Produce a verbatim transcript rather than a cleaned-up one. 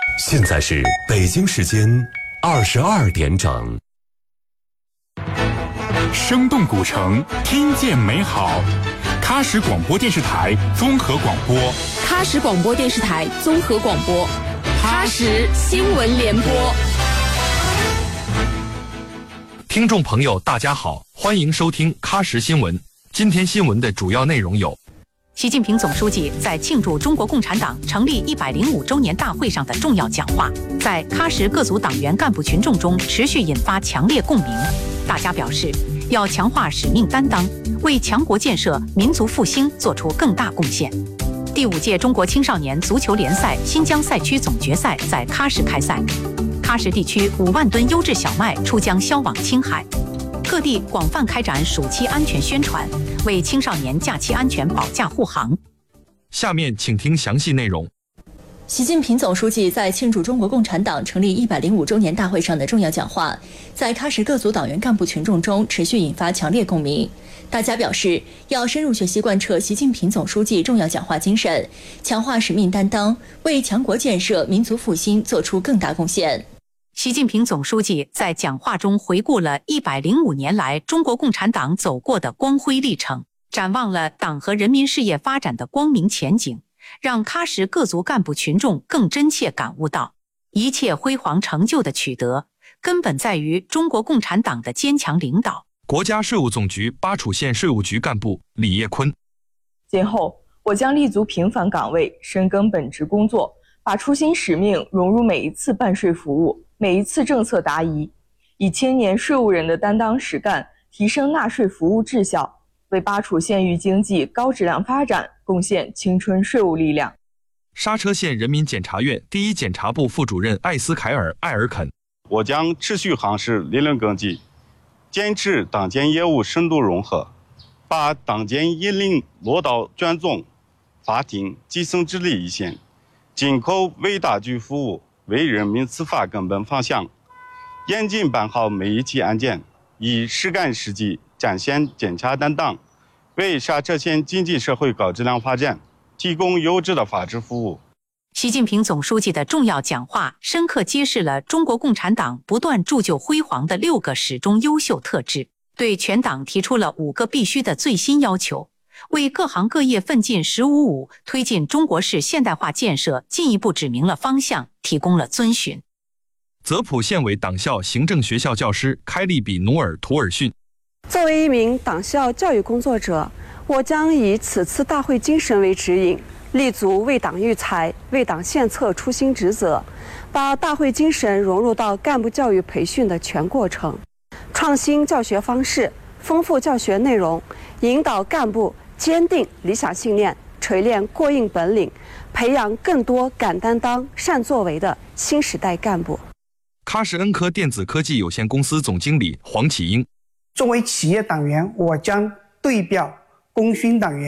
现在是北京时间二十二点整。 生动古城，听见美好。喀什广播电视台综合广播， 喀什广播电视台综合广播，喀什新闻联播。 听众朋友，大家好，欢迎收听喀什新闻。今天新闻的主要内容有： 习近平总书记在庆祝中国共产党成立一百零五周年大会上的重要讲话，在喀什各族党员干部群众中持续引发强烈共鸣。大家表示，要强化使命担当，为强国建设、民族复兴做出更大贡献。第五届中国青少年足球联赛新疆赛区总决赛在喀什开赛，喀什地区五万吨优质小麦出江销往青海。各地广泛开展暑期安全宣传，为青少年假期安全保驾护航。 下面请听详细内容。 习近平总书记在庆祝中国共产党成立一百零五周年大会上的重要讲话，在喀什各族党员干部群众中持续引发强烈共鸣。大家表示，要深入学习贯彻习近平总书记重要讲话精神，强化使命担当，为强国建设、民族复兴做出更大贡献。 习近平总书记在讲话中回顾了一百零五年来中国共产党走过的光辉历程，展望了党和人民事业发展的光明前景，让喀什各族干部群众更真切感悟到，一切辉煌成就的取得，根本在于中国共产党的坚强领导。 国家税务总局巴楚县税务局干部李业坤： 今后我将立足平凡岗位，深耕本职工作，把初心使命融入每一次办税服务，每一次政策答疑，以青年税务人的担当实干，提升纳税服务质效，为巴楚县域经济高质量发展贡献青春税务力量。 莎车县人民检察院第一检察部副主任艾斯凯尔·艾尔肯： 我将持续夯实理论根基，坚持党建业务深度融合，把党建引领落到卷宗、法庭、基层治理一线，紧扣为大局服务、为人民司法根本方向，严谨办好每一起案件，以实干实际展现检察担当，为莎车县经济社会高质量发展提供优质的法治服务。 习近平总书记的重要讲话深刻揭示了中国共产党不断铸就辉煌的六个始终优秀特质，对全党提出了五个必须的最新要求，为各行各业奋进十五五推进中国式现代化建设进一步指明了方向，提供了遵循。 泽普县委党校行政学校教师开利比努尔图尔逊： 作为一名党校教育工作者，我将以此次大会精神为指引，立足为党育才、为党献策初心职责，把大会精神融入到干部教育培训的全过程，创新教学方式，丰富教学内容，引导干部坚定理想信念，锤炼过硬本领，培养更多敢担当、善作为的新时代干部。 喀什恩科电子科技有限公司总经理黄启英： 作为企业党员，我将对表功勋党员